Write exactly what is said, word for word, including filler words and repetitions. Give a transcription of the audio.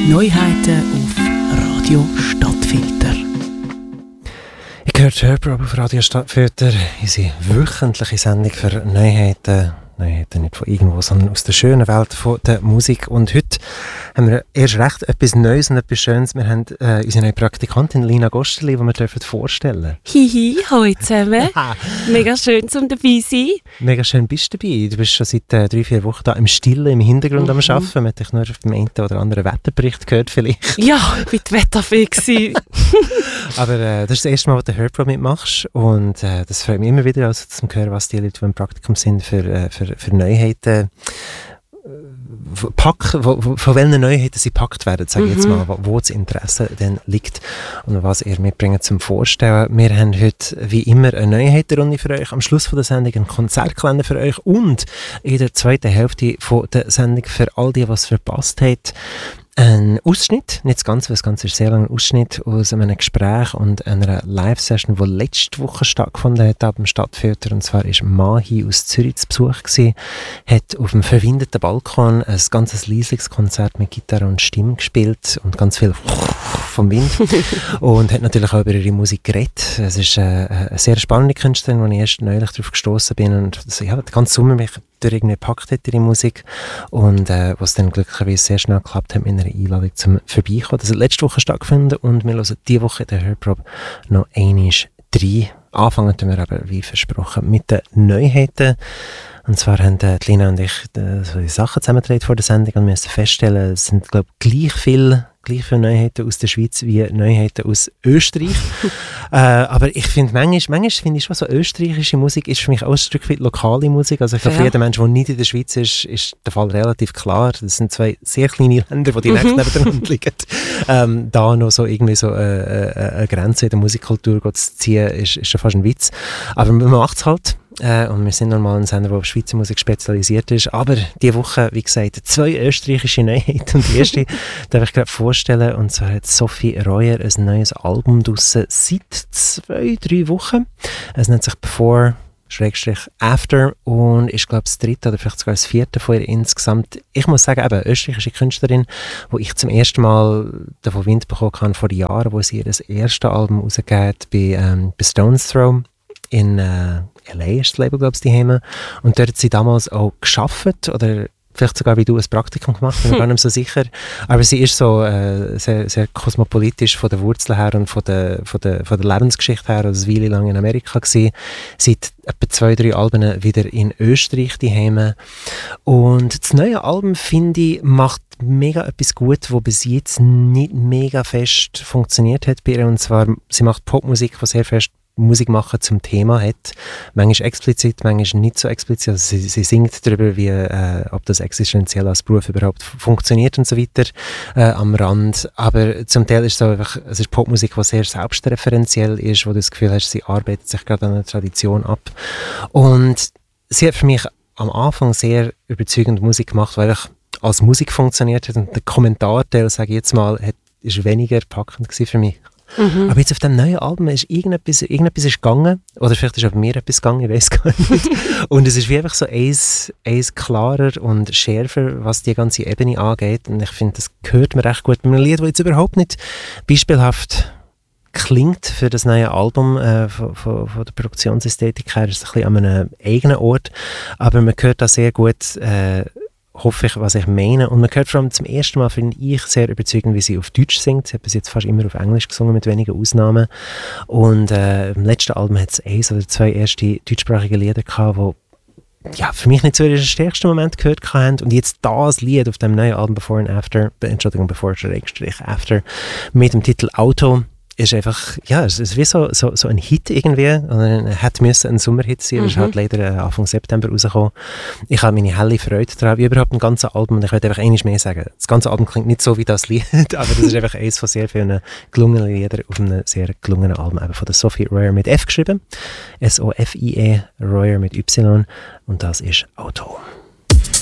Neuheiten auf Radio Stadtfilter. Ich höre Hörprobe auf Radio Stadtfilter, unsere wöchentliche Sendung für Neuheiten. Neuheiten nicht von irgendwo, sondern aus der schönen Welt von der Musik. Und heute haben wir erst recht etwas Neues und etwas Schönes. Wir haben äh, unsere neue Praktikantin Lina Gosteli, die wir dürfen vorstellen. Hihi, hallo zusammen. Mega schön, zum dabei sein. Mega schön bist du dabei. Du bist schon seit äh, drei, vier Wochen da im Stillen, im Hintergrund mhm. am Arbeiten. Man hat dich nur auf dem einen oder anderen Wetterbericht gehört vielleicht. Ja, ich war die Wetterfee. Aber äh, das ist das erste Mal, dass du Hörpro mitmachst. Und äh, das freut mich immer wieder, also, zu hören, was die Leute, die im Praktikum sind, für, äh, für, für Neuheiten pack, wo, wo, von welchen Neuheiten sie gepackt werden, sage ich jetzt mal, wo, wo das Interesse dann liegt und was ihr mitbringt zum Vorstellen. Wir haben heute wie immer eine Neuheitenrunde für euch, am Schluss von der Sendung ein Konzertkalender für euch und in der zweiten Hälfte von der Sendung für all die, was verpasst hat, ein Ausschnitt, nicht das Ganze, weil das Ganze ist sehr lang, ein Ausschnitt aus einem Gespräch und einer Live-Session, die letzte Woche stattgefunden hat, ab dem Stadtfilter. Und zwar war Mahi aus Zürich zu Besuch gewesen, hat auf dem verwindeten Balkon ein ganzes Lieblingskonzert mit Gitarre und Stimme gespielt und ganz viel vom Wind und hat natürlich auch über ihre Musik geredet. Es ist eine, eine sehr spannende Künstlerin, wo ich erst neulich darauf gestoßen bin und also, ja, den ganzen Sommer mich durch irgendwie gepackt hat, ihre Musik, und äh, was dann glücklicherweise sehr schnell geklappt hat mit einer Einladung zum Vorbeikommen. Das hat letzte Woche stattgefunden und wir hören diese Woche in der Hörprobe noch einmal drei. Anfangen wir aber, wie versprochen, mit den Neuheiten. Und zwar haben äh, Lina und ich äh, so die Sachen zusammengetragen vor der Sendung und müssen feststellen, es sind, glaube ich, gleich viele gleich viele Neuheiten aus der Schweiz wie Neuheiten aus Österreich. äh, aber ich finde, manchmal, manchmal finde ich schon so, österreichische Musik ist für mich auch ein Stück weit lokale Musik. Also ich glaube, ja. Für jeden Menschen, der nicht in der Schweiz ist, ist der Fall relativ klar. Das sind zwei sehr kleine Länder, die direkt mhm. nebeneinander liegen. Ähm, da noch so irgendwie so äh, äh, eine Grenze in der Musikkultur zu ziehen, ist, ist schon fast ein Witz. Aber man macht es halt. Äh, und wir sind normal ein Sender, der auf Schweizer Musik spezialisiert ist. Aber diese Woche, wie gesagt, zwei österreichische Neuheiten. Und die erste darf ich gerade vorstellen. Und zwar hat Sophie Royer ein neues Album draussen seit zwei, drei Wochen. Es nennt sich Before Schrägstrich After und ist, glaube ich, das dritte oder vielleicht sogar das vierte von ihr insgesamt. Ich muss sagen, eben, österreichische Künstlerin, wo ich zum ersten Mal davon Wind bekommen habe vor Jahren, wo sie ihr das erste Album rausgegeben hat bei, ähm, bei Stones Throw in äh, L A ist das Label, glaube ich, die Heime. Und dort hat sie damals auch gearbeitet oder vielleicht sogar wie du ein Praktikum gemacht, bin mir gar nicht so sicher. Aber sie ist so äh, sehr, sehr kosmopolitisch von den Wurzeln her und von der, von der, von der Lebensgeschichte her, also eine Weile lang in Amerika gewesen. Seit etwa zwei, drei Alben wieder in Österreich die Heime. Und das neue Album, finde ich, macht mega etwas gut, was bis jetzt nicht mega fest funktioniert hat bei ihr. Und zwar, sie macht Popmusik, die sehr fest Musik machen zum Thema hat. Manchmal explizit, manchmal nicht so explizit. Also sie, sie singt darüber, wie, äh, ob das existenziell als Beruf überhaupt funktioniert und so weiter äh, am Rand. Aber zum Teil ist es so einfach, es ist Popmusik, die sehr selbstreferenziell ist, wo du das Gefühl hast, sie arbeitet sich gerade an einer Tradition ab. Und sie hat für mich am Anfang sehr überzeugend Musik gemacht, weil ich als Musik funktioniert hat und der Kommentarteil, sage ich jetzt mal, hat, ist weniger packend gewesen für mich. Mhm. Aber jetzt auf dem neuen Album ist irgendetwas, irgendetwas ist gegangen, oder vielleicht ist auch bei mir etwas gegangen, ich weiß gar nicht. Und es ist wie einfach so eins, eins klarer und schärfer, was die ganze Ebene angeht. Und ich finde, das gehört mir recht gut. Mit einem Lied, das jetzt überhaupt nicht beispielhaft klingt für das neue Album, äh, von, von, von der Produktionsästhetik her, ist es ein bisschen an einem eigenen Ort. Aber man hört da sehr gut, äh, hoffe ich, was ich meine. Und man hört vor allem zum ersten Mal, finde ich, sehr überzeugend, wie sie auf Deutsch singt. Sie hat bis jetzt fast immer auf Englisch gesungen, mit wenigen Ausnahmen. Und äh, im letzten Album hat es eins oder zwei erste deutschsprachige Lieder gehabt, die ja, für mich nicht so in den stärksten Moment gehört haben. Und jetzt das Lied auf dem neuen Album Before and After, Entschuldigung, Before Schrägstrich After, mit dem Titel Auto, ist einfach, ja, es ist wie so, so, so ein Hit irgendwie. Oder hätte müssen ein Sommerhit sein, aber mhm. ist halt leider äh, Anfang September rausgekommen. Ich habe meine helle Freude daran, wie überhaupt ein ganzes Album. Und ich würde einfach einiges mehr sagen. Das ganze Album klingt nicht so wie das Lied, aber das ist einfach eines von sehr vielen gelungenen Liedern auf einem sehr gelungenen Album. Eben von der Sophie Royer mit F geschrieben. S O F I E, Royer mit Y. Und das ist Auto.